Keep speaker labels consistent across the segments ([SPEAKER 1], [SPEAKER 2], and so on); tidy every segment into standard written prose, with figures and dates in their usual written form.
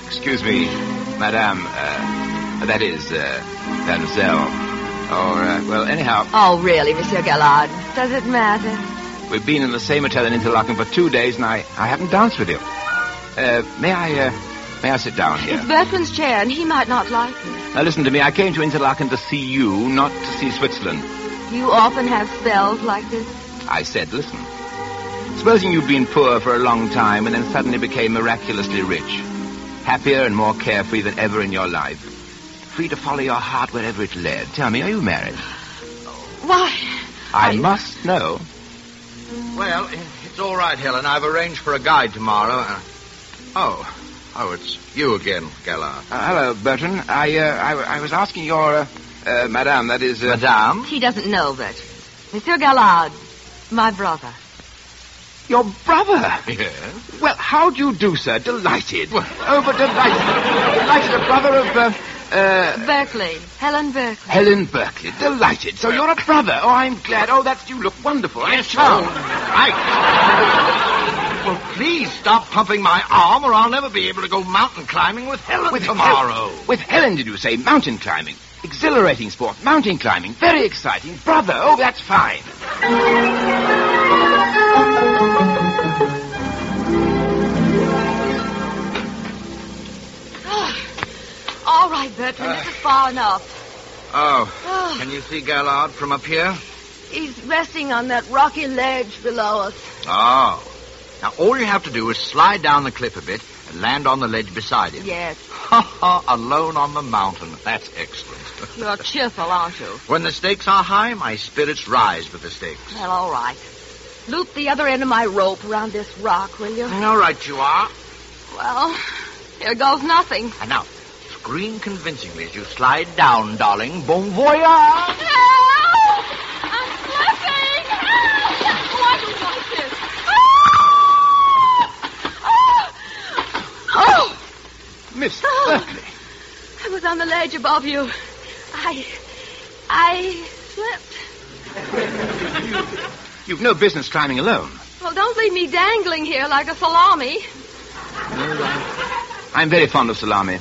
[SPEAKER 1] Excuse me, madame. That is, mademoiselle. Or, well, anyhow...
[SPEAKER 2] Oh, really, Monsieur Gallard? Does it matter?
[SPEAKER 1] We've been in the same hotel in Interlaken for 2 days, and I haven't danced with you. May I sit down here?
[SPEAKER 2] It's Bertrand's chair, and he might not like it.
[SPEAKER 1] Now, listen to me. I came to Interlaken to see you, not to see Switzerland.
[SPEAKER 2] You often have spells like this?
[SPEAKER 1] I said, listen. Supposing you'd been poor for a long time and then suddenly became miraculously rich. Happier and more carefree than ever in your life. Free to follow your heart wherever it led. Tell me, are you married?
[SPEAKER 2] Why?
[SPEAKER 1] I must know.
[SPEAKER 3] Well, it's all right, Helen. I've arranged for a guide tomorrow. Oh, it's you again, Gallard.
[SPEAKER 1] Hello, Bertrand. I was asking your, madame, that is...
[SPEAKER 3] Madame?
[SPEAKER 2] He doesn't know, Bertrand. Monsieur Gallard, my brother.
[SPEAKER 1] Your brother?
[SPEAKER 3] Yes.
[SPEAKER 1] Well, how do you do, sir? Delighted. Oh, but delighted. Delighted, a brother of,
[SPEAKER 2] Berkeley. Helen Berkeley.
[SPEAKER 1] Helen Berkeley. Delighted. So you're a brother. Oh, I'm glad. Oh, you look wonderful.
[SPEAKER 3] Yes, sir. Right. Well, please stop pumping my arm, or I'll never be able to go mountain climbing with Helen tomorrow.
[SPEAKER 1] With Helen, did you say? Mountain climbing. Exhilarating sport. Mountain climbing. Very exciting. Brother. Oh, that's fine.
[SPEAKER 2] All right, Bertrand, this is far enough.
[SPEAKER 3] Oh, can you see Gallard from up here?
[SPEAKER 2] He's resting on that rocky ledge below us.
[SPEAKER 3] Oh. Now, all you have to do is slide down the cliff a bit and land on the ledge beside him.
[SPEAKER 2] Yes.
[SPEAKER 3] Ha ha, alone on the mountain. That's excellent.
[SPEAKER 2] You're cheerful, aren't you?
[SPEAKER 3] When the stakes are high, my spirits rise with the stakes.
[SPEAKER 2] Well, all right. Loop the other end of my rope around this rock, will you?
[SPEAKER 3] All right, you are.
[SPEAKER 2] Well, here goes nothing.
[SPEAKER 3] And now, scream convincingly as you slide down, darling. Bon voyage!
[SPEAKER 2] Help! I'm slipping! Help! Oh, I don't like this. Oh!
[SPEAKER 1] Miss Berkeley.
[SPEAKER 2] I was on the ledge above you. I slipped.
[SPEAKER 1] You've no business climbing alone.
[SPEAKER 2] Well, don't leave me dangling here like a salami.
[SPEAKER 1] I'm very fond of salami.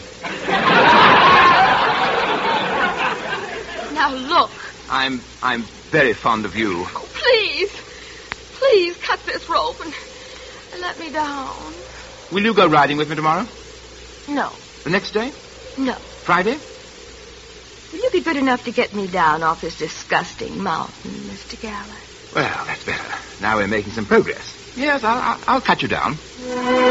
[SPEAKER 2] Now, look.
[SPEAKER 1] I'm very fond of you.
[SPEAKER 2] Oh, please cut this rope and let me down.
[SPEAKER 1] Will you go riding with me tomorrow?
[SPEAKER 2] No.
[SPEAKER 1] The next day?
[SPEAKER 2] No.
[SPEAKER 1] Friday?
[SPEAKER 2] Will you be good enough to get me down off this disgusting mountain, Mr. Gallard?
[SPEAKER 1] Well, that's better. Now we're making some progress. Yes, I'll cut you down.